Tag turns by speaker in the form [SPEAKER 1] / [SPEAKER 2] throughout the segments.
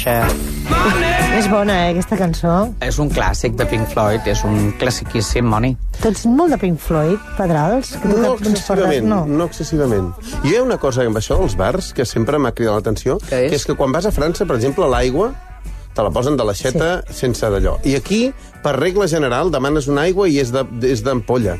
[SPEAKER 1] Share.
[SPEAKER 2] És bona, aquesta cançó.
[SPEAKER 1] És un clàssic de Pink Floyd, és un classiquíssim, Moni.
[SPEAKER 2] Tu ets molt de Pink Floyd, Pedrals?
[SPEAKER 3] No excessivament. I hi ha una cosa amb això dels bars que sempre m'ha cridat l'atenció, que és que quan vas a França, per exemple, l'aigua te la posen de l'aixeta sense d'allò. I aquí, per regla general, demanes una aigua i és d'ampolla.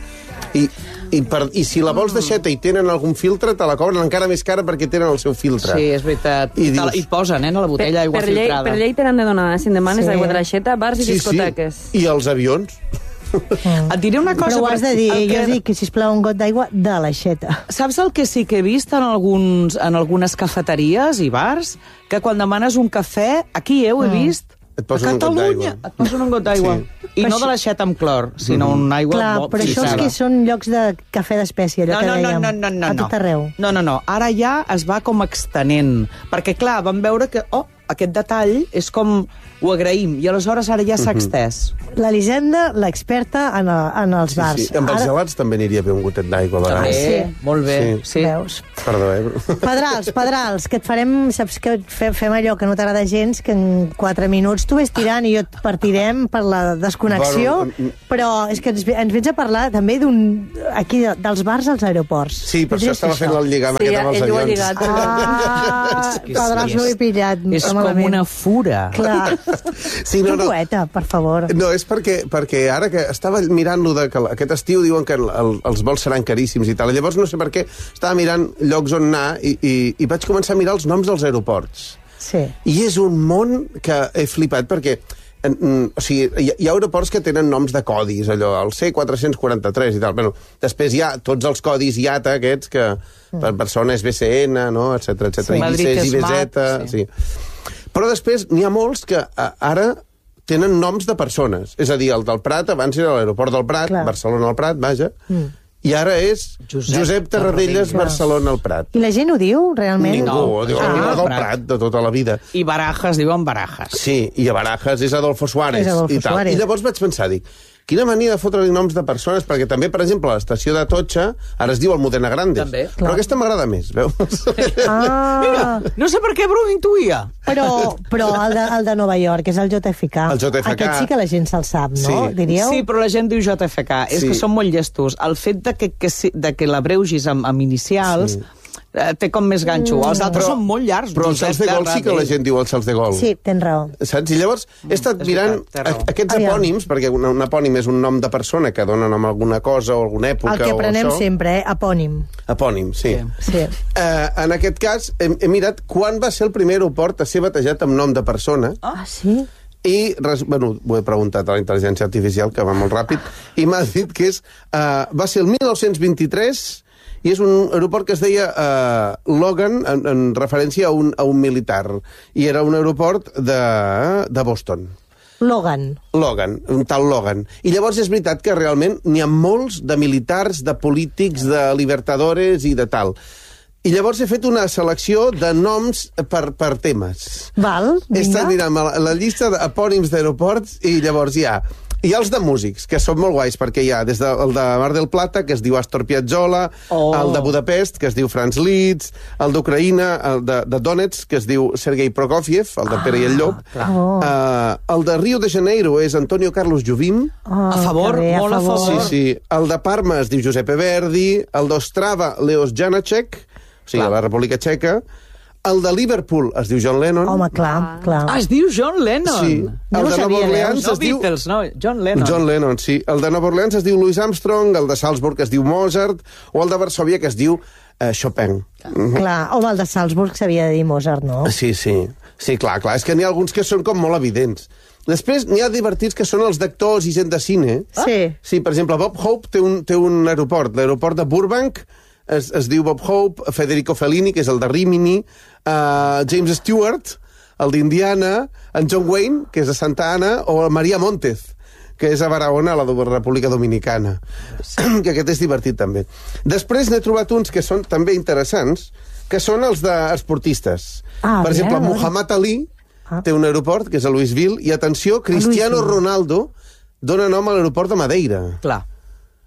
[SPEAKER 3] I si la vols d'aixeta i tenen algun filtre, te la cobren encara més cara perquè tenen el seu filtre.
[SPEAKER 1] Sí, és veritat. I et posen, a la botella aigua filtrada.
[SPEAKER 4] Per llei tenen de donar, si em demanes aigua de l'aixeta, bars i discoteques.
[SPEAKER 3] I els avions.
[SPEAKER 1] Et diré una cosa...
[SPEAKER 2] Però ho has de dir, jo dic que, sisplau, un got d'aigua de l'aixeta.
[SPEAKER 1] Saps el que sí que he vist en algunes cafeteries i bars? Que quan demanes un cafè, aquí ho he vist,
[SPEAKER 3] a Catalunya
[SPEAKER 1] et posen un got d'aigua. I no de l'aixeta amb clor, sinó una aigua...
[SPEAKER 2] Clar, però això és que són llocs de cafè d'espècie, allò que dèiem. A tot arreu.
[SPEAKER 1] No. Ara ja es va com extenent. Perquè, clar, vam veure que, aquest detall és com... Ho agraïm, i aleshores ara ja s'ha extès.
[SPEAKER 2] L'Elisenda, l'experta en els bars.
[SPEAKER 3] Sí. Amb els gelats també aniria bé un gotet d'aigua a vegades.
[SPEAKER 1] També, molt bé. Sí.
[SPEAKER 2] Veus?
[SPEAKER 3] Perdó,
[SPEAKER 2] Pedrals, que et farem... Saps que fem allò que no t'agrada gens, que en 4 minuts tu ves tirant i jo et partirem per la desconnexió, però és que ens vens a parlar també aquí dels bars als aeroports.
[SPEAKER 3] Sí, per això estava fent el lligam aquest amb els avions.
[SPEAKER 2] Pedrals, no ho he pillat.
[SPEAKER 1] És com una fura.
[SPEAKER 2] Clar.
[SPEAKER 3] Sí,
[SPEAKER 2] un poeta, per favor.
[SPEAKER 3] No, és perquè ara que estava mirant-lo que aquest estiu diuen que els vols seran caríssims i tal, i llavors no sé per què estava mirant llocs on anar i vaig començar a mirar els noms dels aeroports.
[SPEAKER 2] Sí.
[SPEAKER 3] I és un món que he flipat perquè o sigui, hi ha aeroports que tenen noms de codis, allò, el C443 i tal. Bueno, després hi ha tots els codis IATA aquests que per persona és BCN, no? etcètera.
[SPEAKER 1] Madrid és
[SPEAKER 3] IBZ, sí. Però després n'hi ha molts que ara tenen noms de persones. És a dir, el del Prat, abans era l'aeroport del Prat, Barcelona al Prat, vaja, i ara és Josep Tarradellas, Barcelona al Prat.
[SPEAKER 2] I la gent ho diu, realment?
[SPEAKER 3] Ningú, diu l'aeroport del Prat de tota la vida.
[SPEAKER 1] I Barajas diuen Barajas.
[SPEAKER 3] Sí, i a Barajas és Adolfo Suárez. I llavors vaig pensar, dic, quina mania de fotre-li noms de persones, perquè també, per exemple, a l'estació d'Atocha ara es diu Almudena Grandes.
[SPEAKER 1] També.
[SPEAKER 3] Però aquesta m'agrada més, veus?
[SPEAKER 1] Mira, no sé per què, però ho intuïa.
[SPEAKER 2] Però el de Nova York, és el JFK.
[SPEAKER 3] El JFK.
[SPEAKER 2] Aquest sí que la gent se'l sap, no? Diríeu?
[SPEAKER 1] Sí, però la gent diu JFK. És que són molt llestos. El fet de que l'abreugis amb inicials... té com més ganxo. Els altres són molt llargs.
[SPEAKER 3] Però els Sals de Gol sí que la gent diu els Sals de Gol.
[SPEAKER 2] Sí, tens raó.
[SPEAKER 3] Saps? I llavors he estat mirant aquests epònims, perquè un epònim és un nom de persona que dona nom a alguna cosa o alguna època o això.
[SPEAKER 2] El que aprenem sempre, epònim.
[SPEAKER 3] Epònim, sí. En aquest cas, he mirat quan va ser el primer aeroport a ser batejat amb nom de persona.
[SPEAKER 2] Ah, sí?
[SPEAKER 3] I, bueno, ho he preguntat a la intel·ligència artificial, que va molt ràpid, i m'ha dit que va ser el 1923... i és un aeroport que es deia Logan, en referència a un militar. I era un aeroport de Boston.
[SPEAKER 2] Logan,
[SPEAKER 3] un tal Logan. I llavors és veritat que realment n'hi ha molts de militars, de polítics, de libertadores i de tal. I llavors he fet una selecció de noms per temes.
[SPEAKER 2] Val, vinga.
[SPEAKER 3] He estat mirant la llista d'epònims d'aeroports i llavors hi ha els de músics, que són molt guais, perquè hi ha des del de Mar del Plata, que es diu Astor Piazzolla, el de Budapest, que es diu Franz Liszt, el d'Ucraïna, el de Donetsk, que es diu Sergei Prokofiev, el de Pere i el Llop. El de Rio de Janeiro és Antonio Carlos Jobim.
[SPEAKER 1] A favor, molt a favor.
[SPEAKER 3] Sí. El de Parma es diu Giuseppe Verdi, el d'Ostrava, Leos Janacek, o sigui, a la República Txeca. El de Liverpool es diu John Lennon.
[SPEAKER 2] Home, clar.
[SPEAKER 1] Ah, es diu John Lennon.
[SPEAKER 3] Sí. El de Nova Orleans es diu...
[SPEAKER 1] Beatles, no, John Lennon.
[SPEAKER 3] John Lennon, sí. El de Nova Orleans es diu Louis Armstrong, el de Salzburg es diu Mozart, o el de Varsòvia que es diu Chopin.
[SPEAKER 2] Clar, home, el de Salzburg s'havia de dir Mozart, no?
[SPEAKER 3] Sí, clar. És que n'hi ha alguns que són com molt evidents. Després n'hi ha divertits que són els d'actors i gent de cine. Sí, per exemple, Bob Hope té un aeroport, l'aeroport de Burbank, es diu Bob Hope, Federico Fellini, que és el de Rimini, James Stewart, el d'Indiana, en John Wayne, que és de Santa Ana, o Maria Montez, que és a Barahona, a la República Dominicana. Que aquest és divertit, també. Després n'he trobat uns que són també interessants, que són els d'esportistes. Per exemple, Muhammad Ali té un aeroport, que és a Louisville, i atenció, Cristiano Ronaldo dona nom a l'aeroport de Madeira.
[SPEAKER 1] Clar.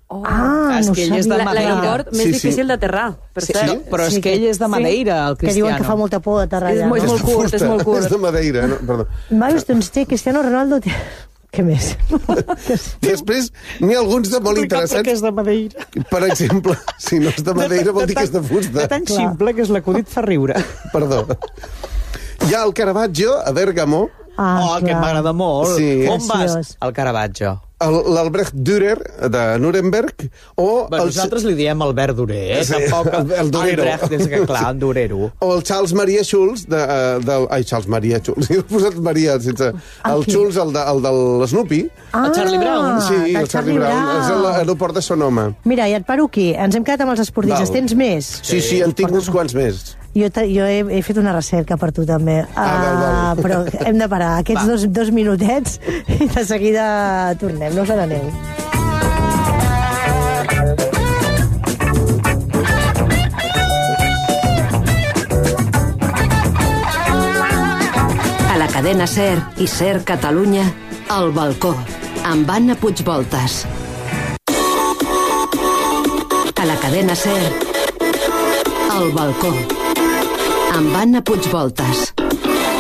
[SPEAKER 2] No sabia.
[SPEAKER 4] L'aeroport més difícil d'aterrar, per cert.
[SPEAKER 1] Sí, però és que ell és de Madeira, el Cristiano.
[SPEAKER 2] Que diuen que fa molta por d'aterrar allà.
[SPEAKER 4] És molt curt, és molt curt.
[SPEAKER 3] És de Madeira, perdó.
[SPEAKER 2] Doncs té Cristiano Ronaldo... Què més?
[SPEAKER 3] Després, n'hi ha alguns de molt interessants.
[SPEAKER 1] Perquè és de Madeira.
[SPEAKER 3] Per exemple, si no és de Madeira vol dir que és de fusta.
[SPEAKER 1] De tan simple que és l'acudit fa riure.
[SPEAKER 3] Perdó. Hi ha el Caravaggio a Bergamo.
[SPEAKER 1] Que m'agrada molt.
[SPEAKER 3] Sí.
[SPEAKER 1] On vas? Al Caravaggio.
[SPEAKER 3] L'Albrecht Dürer, de Nuremberg, o...
[SPEAKER 1] Nosaltres li diem Albert Durer, tampoc el Durero. Albrecht és que, clar, el Durero.
[SPEAKER 3] O el Charles Maria Schulz, Charles Maria Schulz, he posat Maria sense... El Schulz, el de l'Snoopy.
[SPEAKER 1] El Charlie Brown.
[SPEAKER 3] Sí, el Charlie Brown. És a l'aeroport de Sonoma.
[SPEAKER 2] Mira, i et paro aquí. Ens hem quedat amb els esportistes. Tens més?
[SPEAKER 3] Sí, en tinc uns quants més.
[SPEAKER 2] Jo he fet una recerca per tu, també. Però hem de parar aquests dos minutets i de seguida tornem. No se n'aneu.
[SPEAKER 5] A la cadena SER i SER Catalunya, El Balcó, amb Anna Puigvoltas. A la cadena SER, El Balcó, amb Anna Puigvoltas.